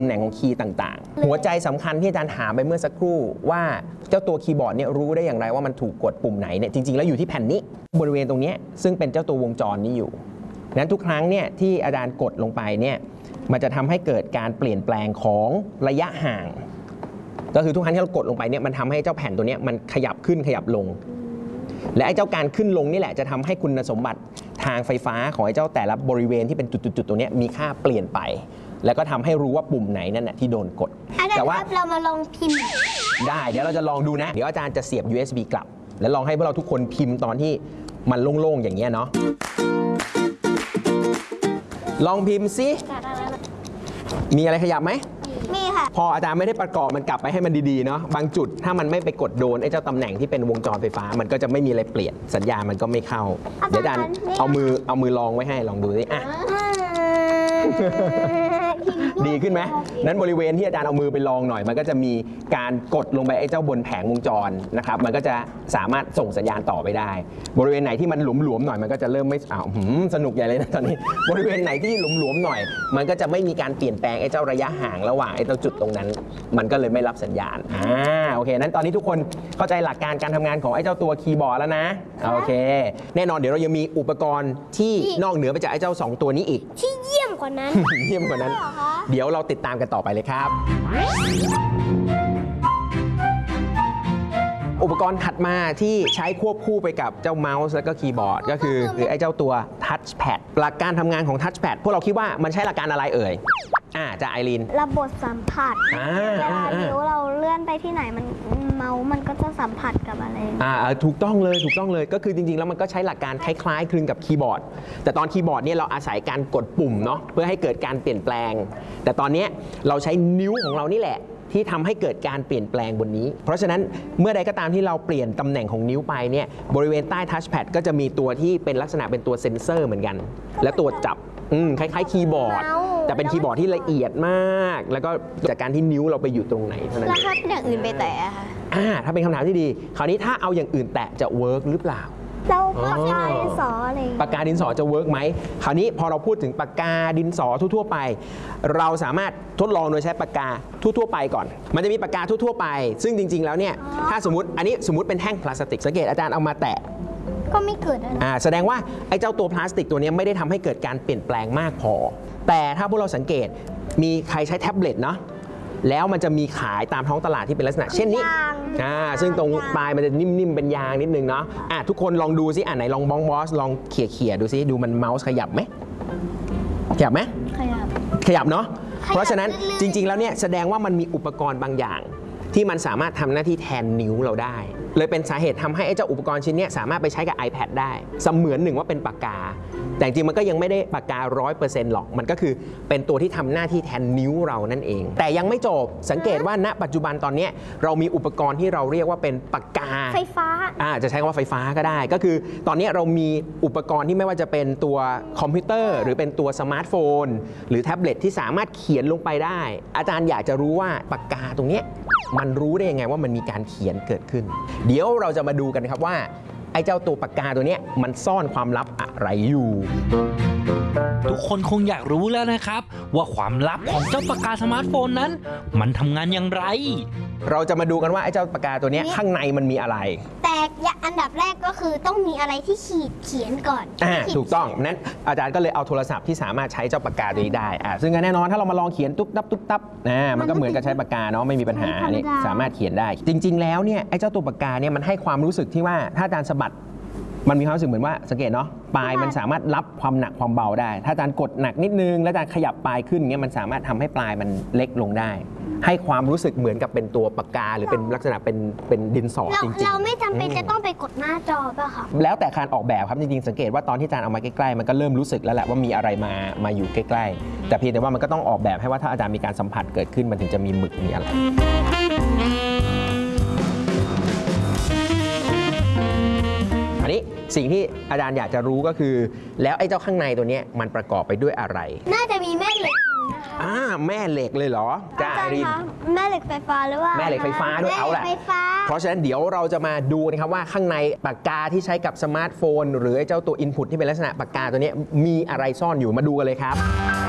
ตำแหน่งของคีย์ต่างๆหัวใจสำคัญที่อาจารย์ถามไปเมื่อสักครู่ว่าเจ้าตัวคีย์บอร์ดเนี่ยรู้ได้อย่างไรว่ามันถูกกดปุ่มไหนเนี่ยจริงๆแล้วอยู่ที่แผ่นนี้บริเวณตรงนี้ซึ่งเป็นเจ้าตัววงจรนี้อยู่นั้นทุกครั้งเนี่ยที่อาจารย์กดลงไปเนี่ยมันจะทำให้เกิดการเปลี่ยนแปลงของระยะห่างก็คือทุกครั้งที่เรากดลงไปเนี่ยมันทำให้เจ้าแผ่นตัวนี้มันขยับขึ้นขยับลงและไอ้เจ้าการขึ้นลงนี่แหละจะทำให้คุณสมบัติทางไฟฟ้าของไอ้เจ้าแต่ละบริเวณที่เป็นจุดๆตัวนี้มีค่าเปลี่ยนไปแล้วก็ทำให้รู้ว่าปุ่มไหนนั่นแหละที่โดนกดแต่ว่าเรามาลองพิมพ์ได้เดี๋ยวเราจะลองดูนะเดี๋ยวอาจารย์จะเสียบ USB กลับแล้วลองให้พวกเราทุกคนพิมพ์ตอนที่มันโล่งๆอย่างเงี้ยเนาะลองพิมพ์ซิมีอะไรขยับไหมมีค่ะพออาจารย์ไม่ได้ประกอบมันกลับไปให้มันดีๆเนาะบางจุดถ้ามันไม่ไปกดโดนไอ้เจ้าตำแหน่งที่เป็นวงจรไฟฟ้ามันก็จะไม่มีอะไรเปลี่ยนสัญญาณมันก็ไม่เข้าเดี๋ยวอาจารย์เอามือลองไว้ให้ลองดูสิอ่ะดีขึ้นไหมนั้นบริเวณที่อาจารย์เอามือไปลองหน่อยมันก็จะมีการกดลงไปไอ้เจ้าบนแผงวงจรนะครับมันก็จะสามารถส่งสัญญาณต่อไปได้บริเวณไหนที่มันหลวมๆหน่อยมันก็จะเริ่มไม่สนุกใหญ่เลยนะตอนนี้บริเวณไหนที่หลวมๆหน่อยมันก็จะไม่มีการเปลี่ยนแปลงไอ้เจ้าระยะห่างระหว่างไอ้เจ้าจุดตรงนั้นมันก็เลยไม่รับสัญญาณโอเคนั้นตอนนี้ทุกคนเข้าใจหลักการการทำงานของไอ้เจ้าตัวคีย์บอร์ดแล้วนะโอเคแน่นอนเดี๋ยวเรายังมีอุปกรณ์ที่นอกเหนือไปจากไอ้เจ้า2ตัวนี้อีกที่เยี่ยมกว่านั้นเยี่ยมกว่านั้นเดี๋ยวเราติดตามกันต่อไปเลยครับอุปกรณ์ถัดมาที่ใช้ควบคู่ไปกับเจ้าเมาส์และก็คีย์บอร์ดก็คือไอ้เจ้าตัวทัชแพดหลักการทำงานของทัชแพดพวกเราคิดว่ามันใช้หลักการอะไรเอ่ยจะไอรีนระบบสัมผัสเวลานิ้วเราเลื่อนไปที่ไหนมันเมาส์มันก็จะสัมผัสกับอะไรถูกต้องเลยก็คือจริงๆแล้วมันก็ใช้หลักการคล้ายๆคลึงกับคีย์บอร์ดแต่ตอนคีย์บอร์ดเนี่ยเราอาศัยการกดปุ่มเนาะเพื่อให้เกิดการเปลี่ยนแปลงแต่ตอนนี้เราใช้นิ้วของเรานี่แหละที่ทำให้เกิดการเปลี่ยนแปลงบนนี้เพราะฉะนั้นเมื่อใดก็ตามที่เราเปลี่ยนตำแหน่งของนิ้วไปเนี่ยบริเวณใต้ทัชแพดก็จะมีตัวที่เป็นลักษณะเป็นตัวเซ็นเซอร์เหมือนกันและตัวจับคล้ายๆคีย์บอร์ดแต่เป็นคีย์บอร์ดที่ละเอียดมากแล้วก็จากการที่นิ้วเราไปอยู่ตรงไหนเท่านั้นแล้วถ้าอย่างอื่นไปแตะค่ะถ้าเป็นคำถามที่ดีคราวนี้ถ้าเอาอย่างอื่นแตะจะเวิร์กหรือเปล่าเราปากกาดินสออะไรปากกาดินสอจะเวิร์กไหมคราวนี้พอเราพูดถึงปากกาดินสอทั่วๆไปเราสามารถทดลองโดยใช้ปากกาทั่วๆไปก่อนมันจะมีปากกาทั่วๆไปซึ่งจริงๆแล้วเนี่ยถ้าสมมติอันนี้สมมติเป็นแท่งพลาสติกสังเกตอาจารย์เอามาแตะก็ไม่เกิดแสดงว่าไอ้เจ้าตัวพลาสติกตัวนี้ไม่ได้ทำให้เกิดการเปลี่ยนแปลงมากพอแต่ถ้าพวกเราสังเกตมีใครใช้แท็บเล็ตเนาะแล้วมันจะมีขายตามท้องตลาดที่เป็นลักษณะเช่นนี้ซึ่งตรงปลายมันจะนิ่มๆเป็นยางนิดนึงเนาะทุกคนลองดูซิไหนลองบอสลองเขี่ยดูซิดูมันเมาส์ขยับไหมขยับไหมขยับเนาะเพราะฉะนั้นจริงๆแล้วเนี่ยแสดงว่ามันมีอุปกรณ์บางอย่างที่มันสามารถทำหน้าที่แทนนิ้วเราได้เลยเป็นสาเหตุทำให้ไอ้เจ้าอุปกรณ์ชิ้นนี้สามารถไปใช้กับ iPad ได้เสมือนหนึ่งว่าเป็นปากกาแต่จริงมันก็ยังไม่ได้ปากกา 100% หรอกมันก็คือเป็นตัวที่ทำหน้าที่แทนนิ้วเรานั่นเองแต่ยังไม่จบสังเกตว่าณปัจจุบันตอนนี้เรามีอุปกรณ์ที่เราเรียกว่าเป็นปากกาไฟฟ้าจะใช้คำว่าไฟฟ้าก็ได้ก็คือตอนนี้เรามีอุปกรณ์ที่ไม่ว่าจะเป็นตัวคอมพิวเตอร์หรือเป็นตัวสมาร์ทโฟนหรือแท็บเล็ตที่สามารถเขียนลงไปได้อาจารย์อยากจะรู้ว่าปากกาตรงนี้มันรู้ได้ยังไงว่ามันมีการเขียนเกิดขึ้นเดี๋ยวเราจะมาดูกันครับว่าไอ้เจ้าตัวปากกาตัวนี้มันซ่อนความลับอะไรอยู่ทุกคนคงอยากรู้แล้วนะครับว่าความลับของเจ้าปากกาสมาร์ทโฟนนั้นมันทำงานอย่างไรเราจะมาดูกันว่าไอ้เจ้าปากกาตัวนี้ข้างในมันมีอะไรแต่อันดับแรกก็คือต้องมีอะไรที่เขียนก่อนถูกต้องนั้นอาจารย์ก็เลยเอาโทรศัพท์ที่สามารถใช้เจ้าปากกาตัวนี้ได้ซึ่งแน่นอนถ้าเรามาลองเขียนตุ๊บตับมันก็เหมือนกับใช้ปากกาเนาะไม่มีปัญหานี่สามารถเขียนได้จริงๆแล้วเนี่ยไอ้เจ้าตัวปากกาเนี่ยมันให้ความรู้สึกที่ว่าถ้าอาจารย์สะบัดมันมีความรู้สึกเหมือนว่าสังเกตเนาะปลายมันสามารถรับความหนักความเบาได้ถ้าอาจารย์กดหนักนิดนึงแล้วอาจารย์ขยับปลายขึ้นเงี้ยมันสามารถทำให้ปลายมันเล็กลงได้ให้ความรู้สึกเหมือนกับเป็นตัวปากกาหรือเป็นลักษณะเป็นดินสอจริงๆเราไม่จำเป็นจะต้องไปกดหน้าจอป่ะคะแล้วแต่การออกแบบครับจริงๆสังเกตว่าตอนที่อาจารย์เอามาใกล้ๆมันก็เริ่มรู้สึกแล้วแหละว่ามีอะไรมาอยู่ใกล้ๆแต่เพียงแต่ว่ามันก็ต้องออกแบบให้ว่าถ้าอาจารย์มีการสัมผัสเกิดขึ้นมันถึงจะมีหมึกมีอะไรอันนี้สิ่งที่อาจารย์อยากจะรู้ก็คือแล้วไอ้เจ้าข้างในตัวนี้มันประกอบไปด้วยอะไรน่าจะมีแม่เหล็กแม่เหล็กเลยเหรอจ้ารินแม่เหล็กไฟฟ้าหรือว่าแม่เหล็กไฟฟ้าด้วยเอาแหละเพราะฉะนั้นเดี๋ยวเราจะมาดูนะครับว่าข้างในปากกาที่ใช้กับสมาร์ทโฟนหรือไอ้เจ้าตัว input ที่เป็นลักษณะปากกาตัวนี้มีอะไรซ่อนอยู่มาดูกันเลยครับ